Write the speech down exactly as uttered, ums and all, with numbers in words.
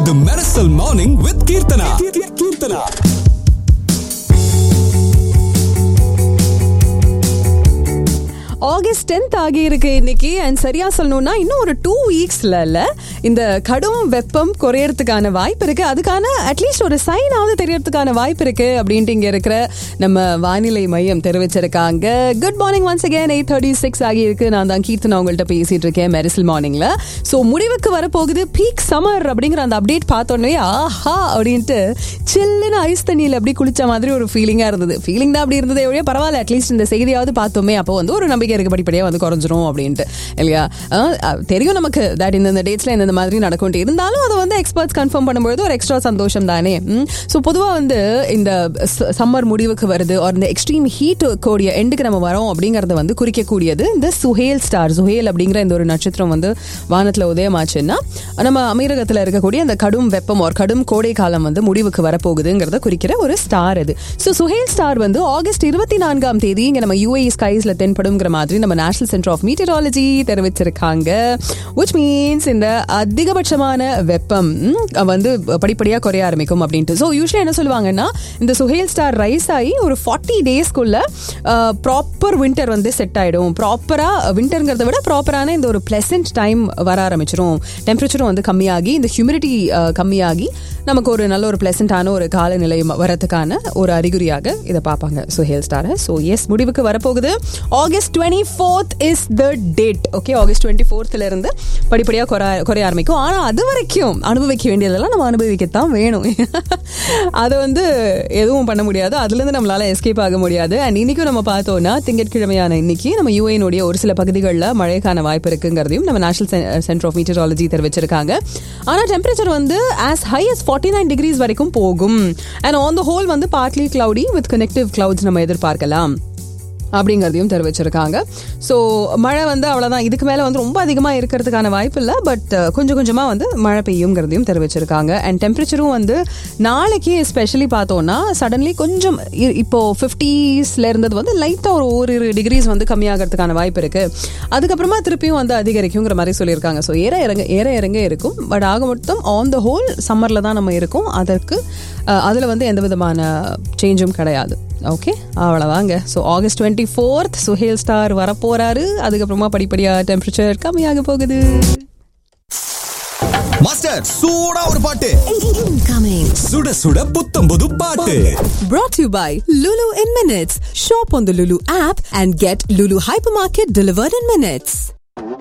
இது Miracle Morning with Kirtana. Kirtana. August tenth ஆகி இருக்கு இன்னைக்கு. அண்ட் சரியா சொல்லணும்னா இன்னும் ஒரு டூ வீக்ஸ்ல இல்ல இந்த கடும் வெப்பம் குறையறதுக்கான வாய்ப்பு இருக்கு. அதுக்கான அட்லீஸ்ட் ஒரு சைன் ஆவது தெரியறதுக்கான வாய்ப்பு இருக்கு அப்படின்ட்டு இங்க இருக்கிற நம்ம வானிலை மையம் தெரிவிச்சிருக்காங்க. Good morning once again. Eight thirty six ஆகி இருக்கு. நான் தான் கீர்த்தனா உங்கள்கிட்ட பேசிட்டு இருக்கேன் மெரிசல் மார்னிங்ல. ஸோ முடிவுக்கு வரப்போகுது பீக் சம்மர் அப்படிங்கிற அந்த அப்டேட் பார்த்தோன்னே ஆஹா அப்படின்ட்டு சில்லுன்னு ஐஸ் தண்ணியில் அப்படி குளிச்ச மாதிரி ஒரு ஃபீலிங்கா இருந்தது. ஃபீலிங் தான் அப்படி இருந்ததே ஒழிய பரவாயில்ல, அட்லீஸ்ட் இந்த செய்தியாவது பார்த்தோமே. அப்போ வந்து ஒரு நம்பிக்கை இருக்கு படிப்படியா வந்து குறைஞ்சிரும் அப்படின்ட்டு இல்லையா. தெரியும் நமக்கு தட் இந்த டேட்ஸ்ல இந்த மாதிரி நடக்கும். இருந்தாலும் அதை வந்து எக்ஸ்பர்ட்ஸ் கன்ஃபார்ம் பண்ணும்போது ஒரு எக்ஸ்ட்ரா சந்தோஷம் தானே. ஸோ பொதுவாக வந்து இந்த சம்மர் முடிவுக்கு வருது ஒரு இந்த எக்ஸ்ட்ரீம் ஹீட் கோடிய எண்டுக்கு நம்ம வரோம் அப்படிங்கறத வந்து குறிக்கக்கூடியது இந்த சுஹேல் ஸ்டார். சுஹேல் அப்படிங்கிற இந்த ஒரு நட்சத்திரம் வந்து வானத்துல உதயமாச்சுன்னா நம்ம அமீரகத்தில் இருக்கக்கூடிய அந்த கடும் வெப்பம் ஒரு கடும் கோடை காலம் வந்து முடிவுக்கு வரப்போகுதுங்கிறத குறிக்கிற ஒரு ஸ்டார் இது. ஸோ சுஹேல் ஸ்டார் வந்து ஆகஸ்ட் இருபத்தி நான்காம் தேதி இங்க நம்ம யூஏஇ ஸ்கைஸ்ல தென்படுங்கிற மாதிரி நம்ம நேஷனல் சென்டர் ஆஃப் மீட்டியராலஜி தெரிவிச்சிருக்காங்க. which means இந்த அதிகபட்சமான வெப்பம் வந்து படிப்படியா குறைய ஆரம்பிக்கும் அப்படின்ட்டு. ஸோ யூஸ்வலி என்ன சொல்லுவாங்கன்னா இந்த சுஹேல் ஸ்டார் ரைஸ் ஆகி ஒரு ஃபார்ட்டி டேஸ்க்குள்ள ப்ராப்பர் வின்டர் வந்து செட் ஆயிடும். ப்ராப்பரா வின்டர்ங்கிறத விட ப்ராப்பரான இந்த ஒரு பிளசன்ட் டைம் வர ஆரம்பிச்சிடும். டெம்பரேச்சரும் வந்து கம்மியாகி இந்த ஹியூமிடிட்டி கம்மியாகி நமக்கு ஒரு நல்ல ஒரு பிளசண்டான ஒரு காலநிலை வரதுக்கான ஒரு அறிகுறியாக இதை பார்ப்பாங்க சுஹேல் ஸ்டார். ஸோ எஸ் முடிவுக்கு வரப்போகுது. August twenty fourth is the date. Okay, August twenty ஃபோர்த்ல இருந்து படிப்படியாக குறைய ஆரம்பிக்கும். ஆனால் அது வரைக்கும் அனுபவிக்க வேண்டியதெல்லாம் நம்ம அனுபவிக்கத்தான் வேணும். அதை வந்து எதுவும் பண்ண முடியாது, அதுலேருந்து நம்மளால எஸ்கேப் ஆக முடியாது. அண்ட் இன்னைக்கும் நம்ம பார்த்தோம்னா திங்கட்கிழமையான இன்னைக்கு நம்ம யூஏனுடைய ஒரு சில பகுதிகளில் மழைக்கான வாய்ப்பு இருக்குங்கிறதையும் நம்ம நேஷனல் சென்டர் ஆஃப் மீட்டியராலஜி தெரிவிச்சிருக்காங்க. ஆனால் டெம்பரேச்சர் வந்து as high as forty nine decrease வரைக்கும் போகும். அண்ட் ஆன் த ஹோல் வந்து partly cloudy with connective clouds நம்ம எதிர்பார்க்கலாம் அப்படிங்கிறதையும் தெரிவிச்சிருக்காங்க. ஸோ மழை வந்து அவ்வளோதான், இதுக்கு மேலே வந்து ரொம்ப அதிகமாக இருக்கிறதுக்கான வாய்ப்பு இல்லை. பட் கொஞ்சம் கொஞ்சமாக வந்து மழை பெய்யுங்கிறதையும் தெரிவிச்சிருக்காங்க. அண்ட் டெம்பரேச்சரும் வந்து நாளைக்கு எஸ்பெஷலி பார்த்தோன்னா சடன்லி கொஞ்சம் இப்போ ஃபிஃப்டிஸ்ல இருந்தது வந்து லைட்டாக ஒரு ஓரிரு டிகிரிஸ் வந்து கம்மியாகிறதுக்கான வாய்ப்பு இருக்குது. அதுக்கப்புறமா திருப்பியும் வந்து அதிகரிக்குங்கிற மாதிரி சொல்லியிருக்காங்க. ஸோ ஏற இறங்க ஏற இறங்க இருக்கும். பட் ஆக மொத்தம் ஆன் த ஹோல் சம்மரில் தான் நம்ம இருக்கோம். அதற்கு அதில் வந்து எந்த விதமான சேஞ்சும் கிடையாது. ஓகே, அவ்வளோதாங்க. So August twenty fourth Suhail star வரப்போறாரு. அதுக்கப்புறமா படிப்படியா டெம்பரேச்சர் கம்மியாக போகுது. மாஸ்டர் சூடா ஒரு பாட்டு incoming. சுட சுட புத்தம் புது பாட்டு. Brought to you by Lulu in Minutes. Shop on the Lulu app and get Lulu Hypermarket delivered in minutes.